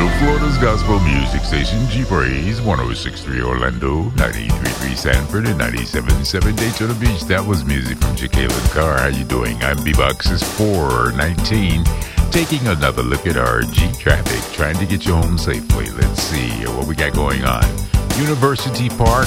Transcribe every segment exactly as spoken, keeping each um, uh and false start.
Central Florida's gospel music station, G Praise, one oh six point three Orlando, ninety-three point three Sanford, and ninety-seven point seven Daytona Beach. That was music from Jacqueline Carr. How you doing? I'm B-Boxes four nineteen, taking another look at our G traffic, trying to get you home safely. Let's see what we got going on. University Park,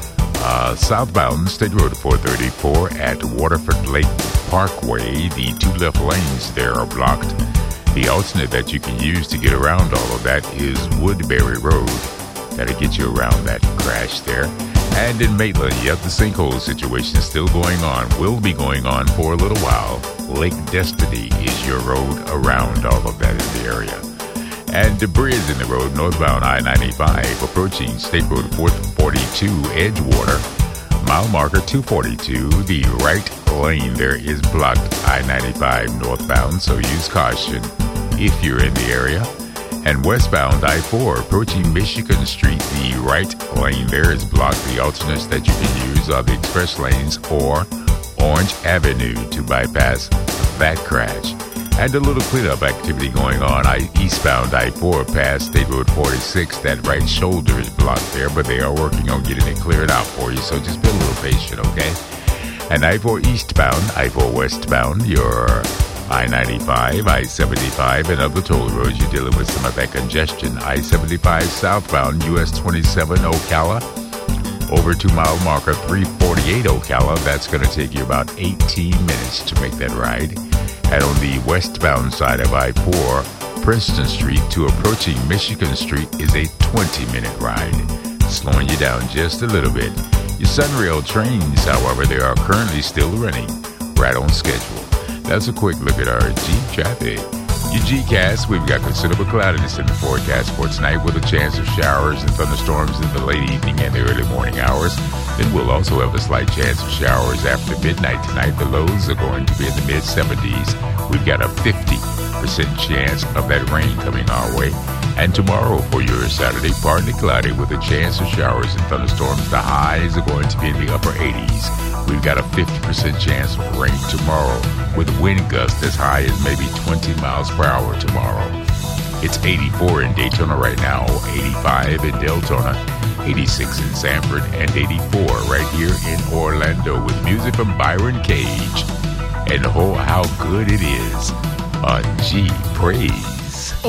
uh, southbound State Road four thirty-four at Waterford Lake Parkway. The two left lanes there are blocked. The alternate that you can use to get around all of that is Woodbury Road. That'll get you around that crash there. And in Maitland, yep, the sinkhole situation is still going on. Will be going on for a little while. Lake Destiny is your road around all of that in the area. And debris is in the road northbound I ninety-five, approaching State Road four forty-two Edgewater. Mile marker two forty-two, the right lane there is blocked I ninety-five northbound, so use caution if you're in the area. And westbound I four, approaching Michigan Street, the right lane there is blocked. The alternates that you can use are the express lanes or Orange Avenue to bypass that crash. And a little cleanup activity going on. I eastbound I four past State Road forty-six. That right shoulder is blocked there, but they are working on getting it cleared out for you, so just be a little patient, okay? And I four eastbound, I four westbound, your I ninety-five, I seventy-five, and other toll roads, you're dealing with some of that congestion. I seventy-five southbound, U S twenty-seven Ocala, over to mile marker three forty-eight Ocala. That's going to take you about eighteen minutes to make that ride. And on the westbound side of I four, Princeton Street to approaching Michigan Street is a twenty-minute ride, slowing you down just a little bit. Your Sunrail trains, however, they are currently still running right on schedule. That's a quick look at our G traffic. Your G-Cast, we've got considerable cloudiness in the forecast for tonight with a chance of showers and thunderstorms in the late evening and the early morning hours. Then we'll also have a slight chance of showers after midnight tonight. The lows are going to be in the mid seventies. We've got a fifty percent chance of that rain coming our way. And tomorrow for your Saturday, partly cloudy with a chance of showers and thunderstorms. The highs are going to be in the upper eighties. We've got a fifty percent chance of rain tomorrow with wind gusts as high as maybe twenty miles per hour tomorrow. It's eighty-four in Daytona right now, eighty-five in Deltona, eighty-six in Sanford, and eighty-four right here in Orlando with music from Byron Cage. And oh, how good it is on G Praise.